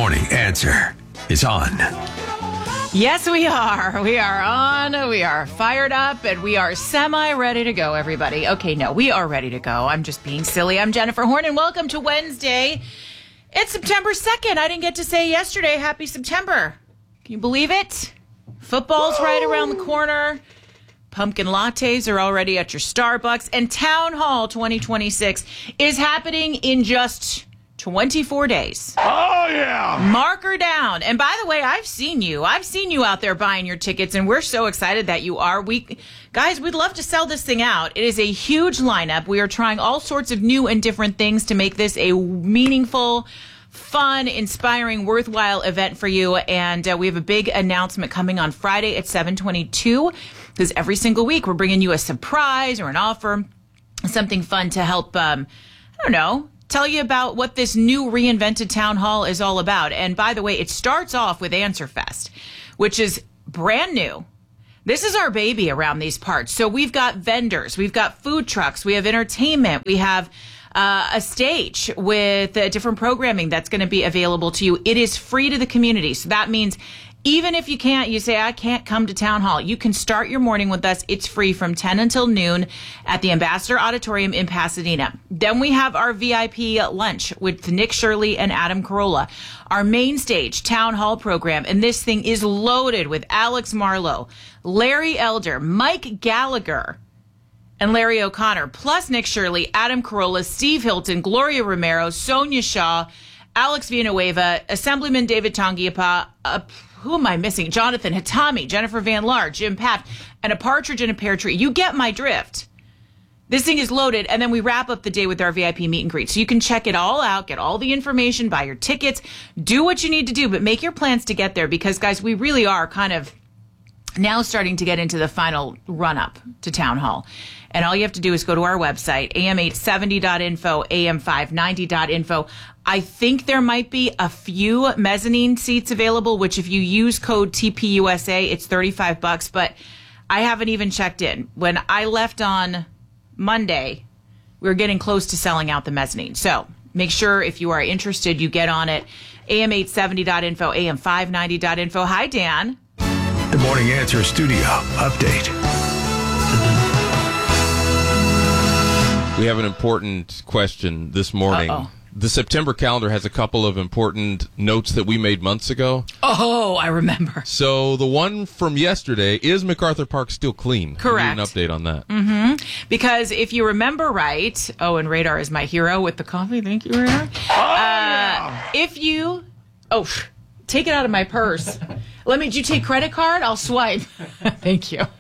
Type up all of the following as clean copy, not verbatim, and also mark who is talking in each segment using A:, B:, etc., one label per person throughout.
A: Morning Answer is on.
B: Yes, we are. We are on. We are fired up, and we are semi-ready to go, everybody. Okay, no, we are ready to go. I'm just being silly. I'm Jennifer Horn, and welcome to Wednesday. It's September 2nd. I didn't get to say yesterday, happy September. Can you believe it? Football's right around the corner. Pumpkin lattes are already at your Starbucks. And Town Hall 2026 is happening in just 24 days.
C: Oh, yeah.
B: Mark her down. And by the way, I've seen you out there buying your tickets, and we're so excited that you are. Guys, we'd love to sell this thing out. It is a huge lineup. We are trying all sorts of new and different things to make this a meaningful, fun, inspiring, worthwhile event for you. And we have a big announcement coming on Friday at 7:22, because every single week we're bringing you a surprise or an offer, something fun to help, tell you about what this new reinvented town hall is all about. And by the way, it starts off with Answer Fest, which is brand new. This is our baby around these parts. So we've got vendors, we've got food trucks, we have entertainment, we have a stage with different programming that's going to be available to you. It is free to the community. So that means even if you say, I can't come to Town Hall, you can start your morning with us. It's free from 10 until noon at the Ambassador Auditorium in Pasadena. Then we have our VIP lunch with Nick Shirley and Adam Carolla. Our main stage Town Hall program, and this thing is loaded with Alex Marlowe, Larry Elder, Mike Gallagher, and Larry O'Connor, plus Nick Shirley, Adam Carolla, Steve Hilton, Gloria Romero, Sonia Shaw, Alex Villanueva, Assemblyman David Tangiapa, who am I missing? Jonathan Hitami, Jennifer Van Laar, Jim Paft, and a partridge in a pear tree. You get my drift. This thing is loaded, and then we wrap up the day with our VIP meet and greet. So you can check it all out, get all the information, buy your tickets, do what you need to do, but make your plans to get there because, guys, we really are kind of now starting to get into the final run-up to Town Hall. And all you have to do is go to our website, am870.info, am590.info. I think there might be a few mezzanine seats available, which if you use code TPUSA, it's $35, but I haven't even checked in. When I left on Monday, we were getting close to selling out the mezzanine. So make sure if you are interested, you get on it. am870.info, am590.info. Hi, Dan.
A: The Morning Answer Studio Update.
D: We have an important question this morning.
B: Uh-oh.
D: The September calendar has a couple of important notes that we made months ago.
B: Oh, I remember.
D: So the one from yesterday, is MacArthur Park still clean?
B: Correct.
D: We need an update on that.
B: Mm-hmm. Because if you remember right, and Radar is my hero with the coffee. Thank you, Radar. Take it out of my purse. Did you take credit card? I'll swipe. Thank you.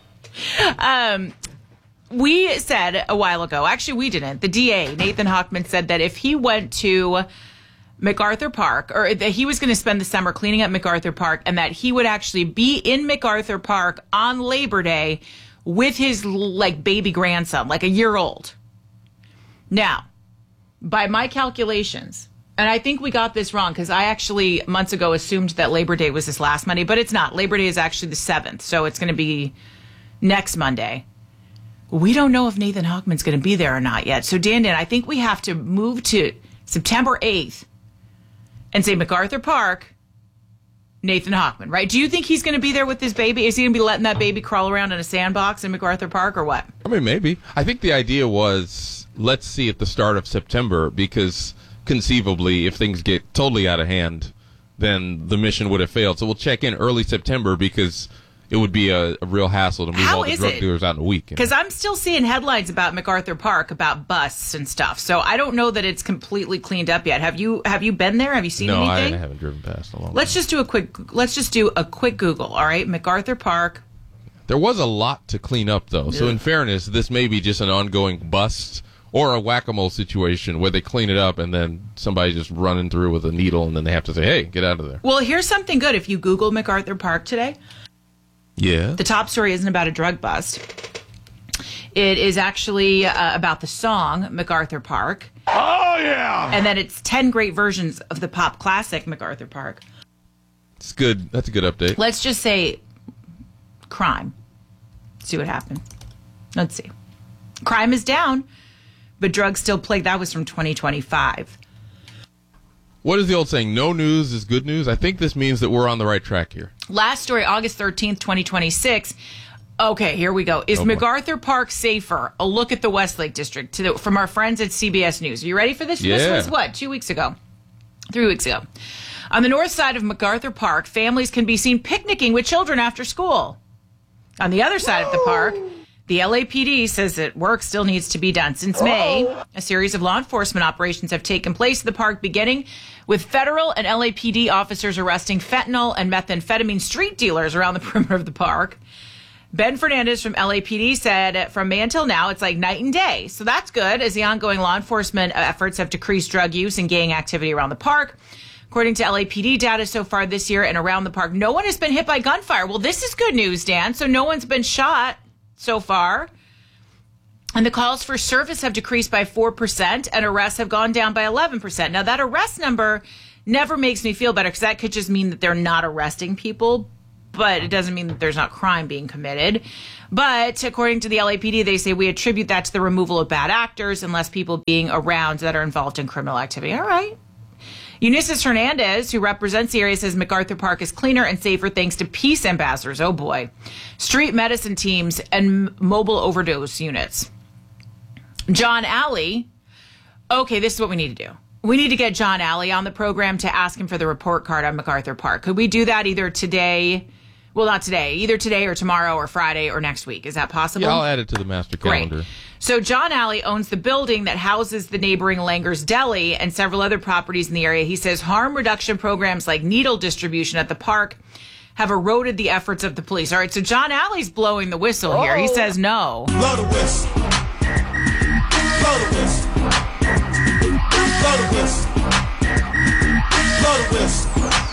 B: We said a while ago, actually we didn't, the DA, Nathan Hochman, said that if he went to MacArthur Park, or that he was going to spend the summer cleaning up MacArthur Park, and that he would actually be in MacArthur Park on Labor Day with his, baby grandson, a year old. Now, by my calculations, and I think we got this wrong, because I actually, months ago, assumed that Labor Day was this last Monday, but it's not. Labor Day is actually the 7th, so it's going to be next Monday. We don't know if Nathan Hochman's going to be there or not yet. So, Dan, I think we have to move to September 8th and say MacArthur Park, Nathan Hochman, right? Do you think he's going to be there with his baby? Is he going to be letting that baby crawl around in a sandbox in MacArthur Park or what?
D: I mean, maybe. I think the idea was, let's see at the start of September, because conceivably, if things get totally out of hand, then the mission would have failed. So we'll check in early September because it would be a real hassle to move all the drug dealers out in a week.
B: Because I'm still seeing headlines about MacArthur Park, about busts and stuff. So I don't know that it's completely cleaned up yet. Have you been there? Have you seen anything?
D: No, I haven't driven past in a long time.
B: Let's just do a quick Google, all right? MacArthur Park.
D: There was a lot to clean up, though. So in fairness, this may be just an ongoing bust or a whack-a-mole situation where they clean it up and then somebody just running through with a needle and then they have to say, hey, get out of there.
B: Well, here's something good. If you Google MacArthur Park today,
D: yeah,
B: the top story isn't about a drug bust. It is actually about the song MacArthur Park.
C: Oh, yeah.
B: And then it's 10 great versions of the pop classic MacArthur Park.
D: It's good. That's a good update.
B: Let's just say crime. See what happened. Let's see. Crime is down, but drugs still plague. That was from 2025.
D: What is the old saying? No news is good news. I think this means that we're on the right track here.
B: Last story, August 13th, 2026. Okay, here we go. Is MacArthur Park safer? A look at the Westlake District from our friends at CBS News. Are you ready for this?
D: Yeah.
B: This was what, 2 weeks ago? 3 weeks ago. On the north side of MacArthur Park, families can be seen picnicking with children after school. On the other side of the park, the LAPD says that work still needs to be done. Since May, a series of law enforcement operations have taken place at the park, beginning with federal and LAPD officers arresting fentanyl and methamphetamine street dealers around the perimeter of the park. Ben Fernandez from LAPD said from May until now, it's like night and day. So that's good, as the ongoing law enforcement efforts have decreased drug use and gang activity around the park. According to LAPD data so far this year and around the park, no one has been hit by gunfire. Well, this is good news, Dan. So no one's been shot so far. And the calls for service have decreased by 4% and arrests have gone down by 11%. Now, that arrest number never makes me feel better because that could just mean that they're not arresting people, but it doesn't mean that there's not crime being committed. But according to the LAPD, they say we attribute that to the removal of bad actors and less people being around that are involved in criminal activity. All right. Eunices Hernandez, who represents the area, says MacArthur Park is cleaner and safer thanks to peace ambassadors, oh boy, street medicine teams, and mobile overdose units. John Alley, okay, this is what we need to do. We need to get John Alley on the program to ask him for the report card on MacArthur Park. Could we do that either today? Well, not today. Either today or tomorrow or Friday or next week. Is that possible?
D: Yeah, I'll add it to the master calendar.
B: Great. So John Alley owns the building that houses the neighboring Langer's Deli and several other properties in the area. He says harm reduction programs like needle distribution at the park have eroded the efforts of the police. All right, so John Alley's blowing the whistle here. He says no.
E: Blow the whistle. Blow the whistle. Blow the whistle. Blow the whistle.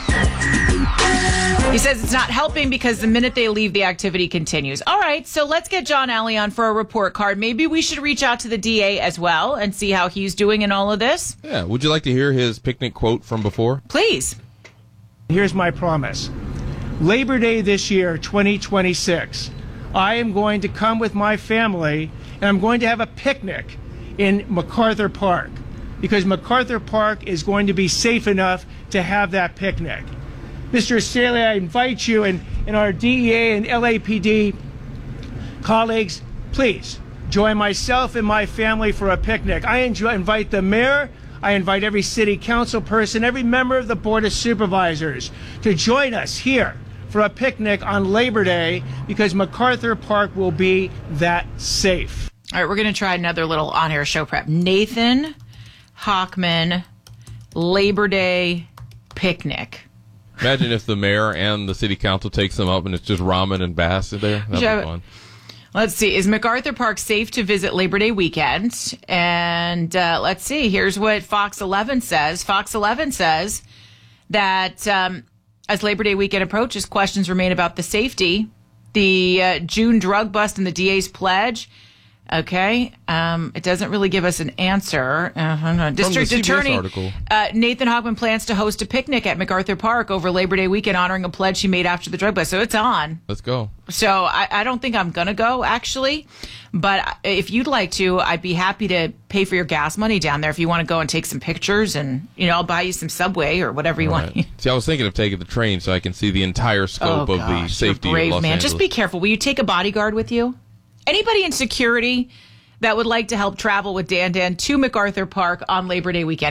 B: He says it's not helping because the minute they leave, the activity continues. All right, so let's get John Alley on for a report card. Maybe we should reach out to the DA as well and see how he's doing in all of this.
D: Yeah, would you like to hear his picnic quote from before?
B: Please.
F: Here's my promise. Labor Day this year, 2026, I am going to come with my family and I'm going to have a picnic in MacArthur Park because MacArthur Park is going to be safe enough to have that picnic. Mr. Staley, I invite you and our DEA and LAPD colleagues, please join myself and my family for a picnic. I invite the mayor, I invite every city council person, every member of the Board of Supervisors to join us here for a picnic on Labor Day because MacArthur Park will be that safe.
B: All right, we're going to try another little on-air show prep. Nathan Hochman, Labor Day picnic.
D: Imagine if the mayor and the city council takes them up and it's just ramen and bass in there. That'd be fun.
B: Let's see. Is MacArthur Park safe to visit Labor Day weekend? And let's see. Here's what Fox 11 says. Fox 11 says that as Labor Day weekend approaches, questions remain about the safety. The June drug bust and the DA's pledge. Okay. It doesn't really give us an answer. District Attorney Nathan Hochman plans to host a picnic at MacArthur Park over Labor Day weekend honoring a pledge he made after the drug bust. So it's on.
D: Let's go.
B: So I don't think I'm going to go, actually. But if you'd like to, I'd be happy to pay for your gas money down there if you want to go and take some pictures. And, I'll buy you some Subway or whatever you want.
D: See, I was thinking of taking the train so I can see the entire scope of the safety
B: brave,
D: of Los
B: man.
D: Angeles.
B: Just be careful. Will you take a bodyguard with you? Anybody in security that would like to help travel with Dan to MacArthur Park on Labor Day weekend?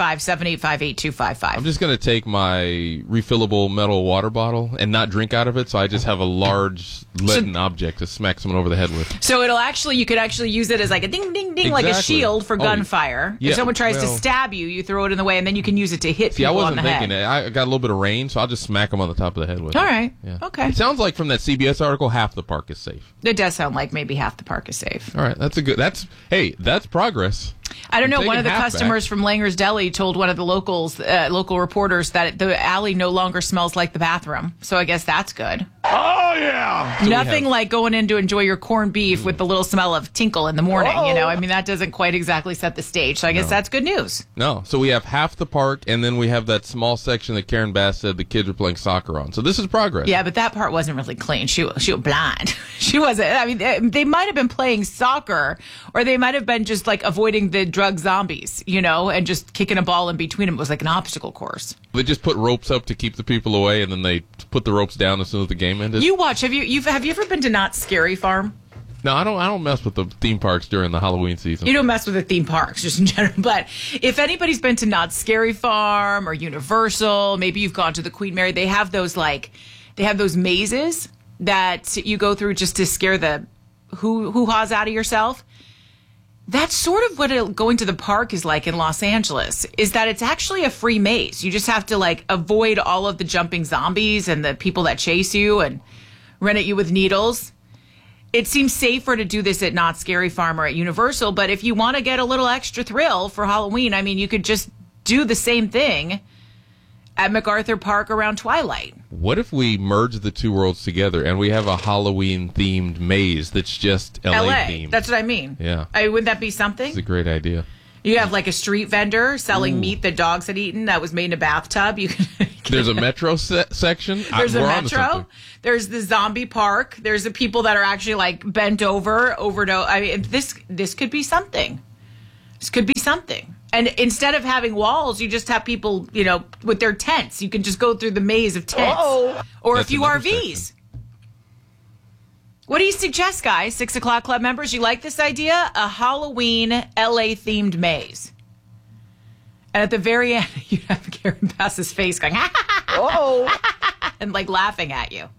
B: 855-785-8255.
D: I'm just going to take my refillable metal water bottle and not drink out of it, so I just have a large leaden object to smack someone over the head with.
B: So you could actually use it as like a ding, ding, ding, like a shield for gunfire.
D: Yeah,
B: if someone tries to stab you, you throw it in the way, and then you can use it to hit people on the head.
D: I wasn't thinking it. I got a little bit of range, so I'll just smack them on the top of the head with it.
B: All right.
D: Yeah.
B: Okay.
D: It sounds like from that CBS article, half the park is safe.
B: It does sound like maybe half the park is safe.
D: All right. That's progress.
B: I don't know. One of the customers from Langer's Deli told one of the local reporters that the alley no longer smells like the bathroom. So I guess that's good.
C: Oh, yeah.
B: Nothing like going in to enjoy your corned beef with the little smell of tinkle in the morning. That doesn't quite exactly set the stage. So I guess that's good news.
D: No. So we have half the park, and then we have that small section that Karen Bass said the kids were playing soccer on. So this is progress.
B: Yeah, but that part wasn't really clean. She was blind. She wasn't. I mean, they might have been playing soccer, or they might have been just like avoiding the drug zombies, and just kicking a ball in between them. It was like an obstacle course.
D: They just put ropes up to keep the people away, and then they put the ropes down as soon as the game ended.
B: You watch. Have you ever been to Knott's Scary Farm?
D: No, I don't mess with the theme parks during the Halloween season.
B: You don't mess with the theme parks, just in general. But if anybody's been to Knott's Scary Farm or Universal, maybe you've gone to the Queen Mary, they have those mazes that you go through just to scare the hoo-haws out of yourself. That's sort of what going to the park is like in Los Angeles, is that it's actually a free maze. You just have to avoid all of the jumping zombies and the people that chase you and run at you with needles. It seems safer to do this at Knott's Scary Farm or at Universal, but if you want to get a little extra thrill for Halloween, you could just do the same thing at MacArthur Park around twilight. What
D: if we merge the two worlds together and we have a Halloween-themed maze that's just LA-themed?
B: That's what I mean.
D: Yeah.
B: Wouldn't that be something?
D: It's a great idea.
B: You have a street vendor selling meat that dogs had eaten that was made in a bathtub.
D: There's a metro section.
B: There's a metro. There's the zombie park. There's the people that are actually bent over to. This could be something. This could be something. And instead of having walls, you just have people, with their tents. You can just go through the maze of tents. Or a few RVs. Section. What do you suggest, guys? 6 o'clock club members, you like this idea? A Halloween LA-themed maze. And at the very end, you have Karen Bass's face going, and laughing at you.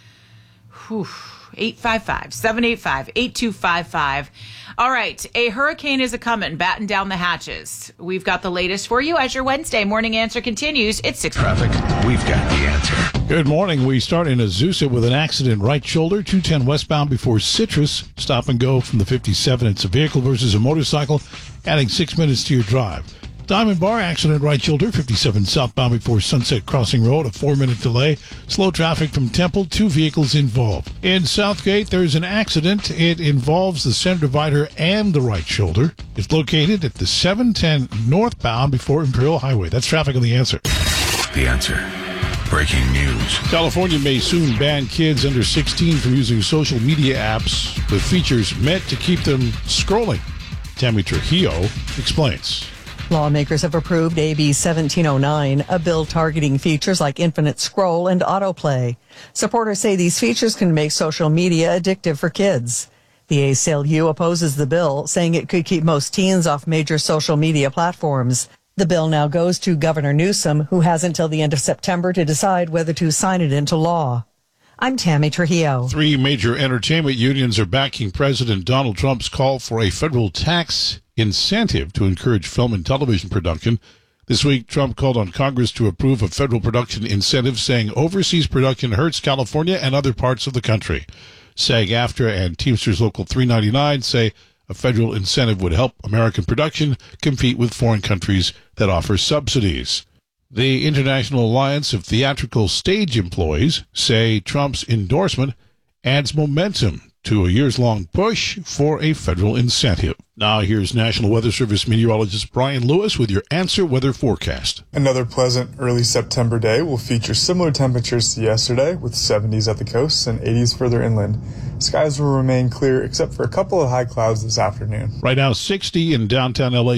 B: 855-785-8255. All right, a hurricane is a-coming, batten down the hatches. We've got the latest for you as your Wednesday morning answer continues. It's 6
A: Traffic, we've got the answer.
G: Good morning. We start in Azusa with an accident right shoulder, 210 westbound before Citrus. Stop and go from the 57. It's a vehicle versus a motorcycle, adding 6 minutes to your drive. Diamond Bar, accident right shoulder, 57 southbound before Sunset Crossing Road, a 4-minute delay. Slow traffic from Temple, 2 vehicles involved. In Southgate, there's an accident. It involves the center divider and the right shoulder. It's located at the 710 northbound before Imperial Highway. That's traffic on the answer.
A: The answer. Breaking news.
G: California may soon ban kids under 16 from using social media apps with features meant to keep them scrolling. Tammy Trujillo explains.
H: Lawmakers have approved AB 1709, a bill targeting features like infinite scroll and autoplay. Supporters say these features can make social media addictive for kids. The ACLU opposes the bill, saying it could keep most teens off major social media platforms. The bill now goes to Governor Newsom, who has until the end of September to decide whether to sign it into law. I'm Tammy Trujillo.
G: 3 major entertainment unions are backing President Donald Trump's call for a federal tax incentive to encourage film and television production. This week, Trump called on Congress to approve a federal production incentive, saying overseas production hurts California and other parts of the country. SAG-AFTRA and Teamsters Local 399 say a federal incentive would help American production compete with foreign countries that offer subsidies. The International Alliance of Theatrical Stage Employees say Trump's endorsement adds momentum to a years-long push for a federal incentive. Now here's National Weather Service meteorologist Brian Lewis with your answer weather forecast.
I: Another pleasant early September day will feature similar temperatures to yesterday, with 70s at the coast and 80s further inland. Skies will remain clear except for a couple of high clouds this afternoon.
G: Right now 60 in downtown LA,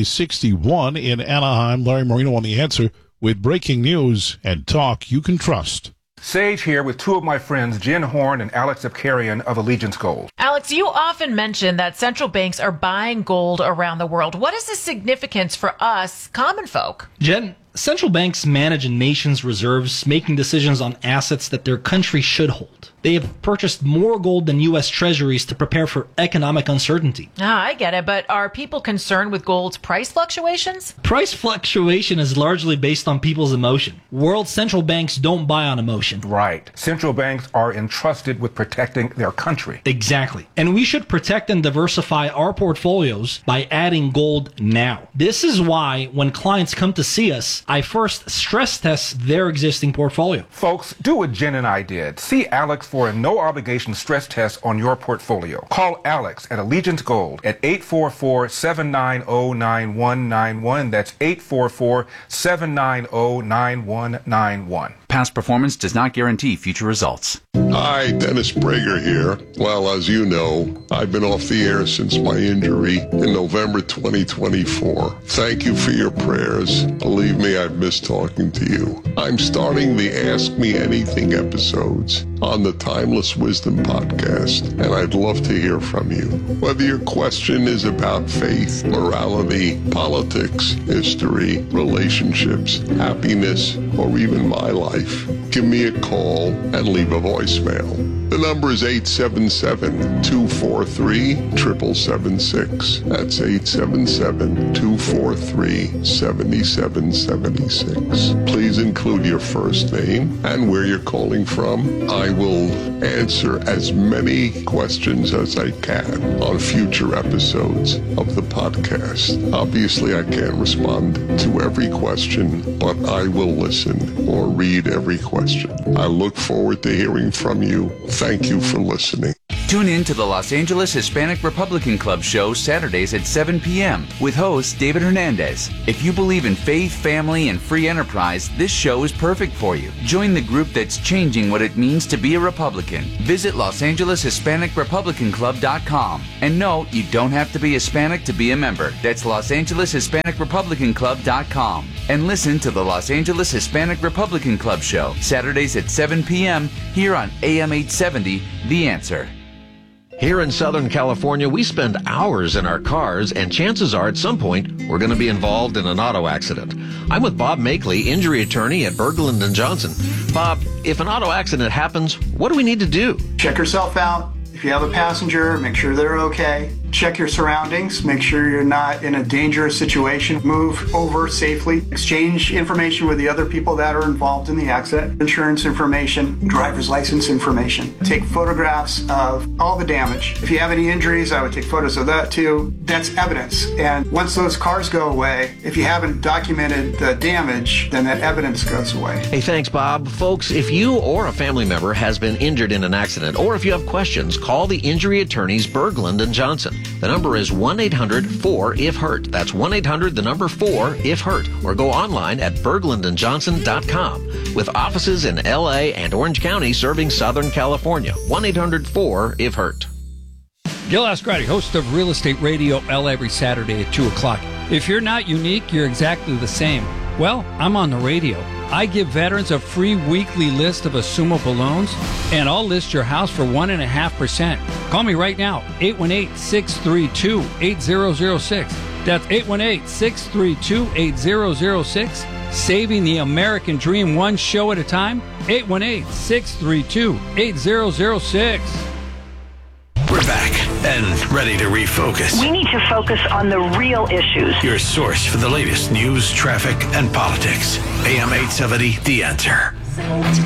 G: 61 in Anaheim. Larry Marino on the answer with breaking news and talk you can trust.
J: Sage here with 2 of my friends, Jen Horn and Alex Abkarian of Allegiance Gold.
B: Alex, you often mention that central banks are buying gold around the world. What is the significance for us, common folk?
K: Jen, central banks manage a nation's reserves, making decisions on assets that their country should hold. They have purchased more gold than U.S. treasuries to prepare for economic uncertainty.
B: I get it, but are people concerned with gold's price fluctuations?
K: Price fluctuation is largely based on people's emotion. World central banks don't buy on emotion.
J: Right. Central banks are entrusted with protecting their country.
K: Exactly. And we should protect and diversify our portfolios by adding gold now. This is why when clients come to see us, I first stress test their existing portfolio.
J: Folks, do what Jen and I did. See Alex for a no-obligation stress test on your portfolio. Call Alex at Allegiance Gold at 844-790-9191. That's 844-790-9191.
L: Past performance does not guarantee future results.
M: Hi, Dennis Prager here. Well, as you know, I've been off the air since my injury in November 2024. Thank you for your prayers. Believe me, I've missed talking to you. I'm starting the Ask Me Anything episodes on the Timeless Wisdom podcast, and I'd love to hear from you. Whether your question is about faith, morality, politics, history, relationships, happiness, or even my life, give me a call and leave a voicemail. The number is 877-243-7776. That's 877-243-7776. Please include your first name and where you're calling from. I will answer as many questions as I can on future episodes of the podcast. Obviously, I can't respond to every question, but I will listen or read every question. I look forward to hearing from you. Thank you for listening.
L: Tune in to the Los Angeles Hispanic Republican Club show Saturdays at 7 p.m. with host David Hernandez. If you believe in faith, family, and free enterprise, this show is perfect for you. Join the group that's changing what it means to be a Republican. Visit LosAngelesHispanicRepublicanClub.com. And no, you don't have to be Hispanic to be a member. That's LosAngelesHispanicRepublicanClub.com. And listen to the Los Angeles Hispanic Republican Club show Saturdays at 7 p.m. here on AM 870, The Answer.
N: Here in Southern California, we spend hours in our cars, and chances are at some point we're going to be involved in an auto accident. I'm with Bob Makeley, injury attorney at Berglund & Johnson. Bob, if an auto accident happens, what do we need to do?
O: Check yourself out. If you have a passenger, make sure they're okay. Check your surroundings. Make sure you're not in a dangerous situation. Move over safely. Exchange information with the other people that are involved in the accident. Insurance information, driver's license information. Take photographs of all the damage. If you have any injuries, I would take photos of that too. That's evidence. And once those cars go away, if you haven't documented the damage, then that evidence goes away.
N: Hey, thanks, Bob. Folks, if you or a family member has been injured in an accident, or if you have questions, call the injury attorneys Berglund & Johnson. The number is 1-800-4-IF-HURT. That's 1-800-4-IF-HURT. Or go online at berglundandjohnson.com. With offices in L.A. and Orange County serving Southern California. 1-800-4-IF-HURT.
P: Gil Ascardi, host of Real Estate Radio L every Saturday at 2 o'clock. If you're not unique, you're exactly the same. Well, I'm on the radio. I give veterans a free weekly list of assumable loans, and I'll list your house for 1.5%. Call me right now, 818-632-8006. That's 818-632-8006. Saving the American dream one show at a time, 818-632-8006.
A: We're back and ready to refocus.
Q: We need to focus on the real issues.
A: Your source for the latest news, traffic, and politics. AM 870, The Answer.